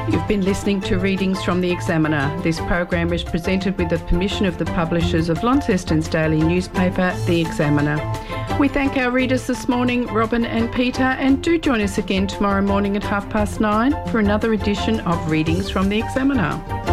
You've been listening to Readings from the Examiner. This program is presented with the permission of the publishers of Launceston's daily newspaper, The Examiner. We thank our readers this morning, Robin and Peter, and do join us again tomorrow morning at 9:30 for another edition of Readings from the Examiner.